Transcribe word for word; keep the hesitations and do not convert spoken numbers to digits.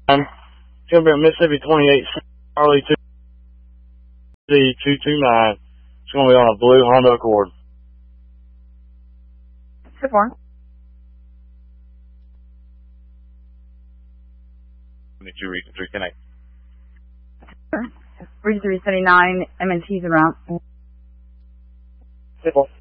It's going to be a Mississippi twenty-eight Charlie two two two nine. It's going to be on a blue Honda Accord. Good morning. twenty-two Region three Connect. Region three seventy-nine, M and T's around. Simple.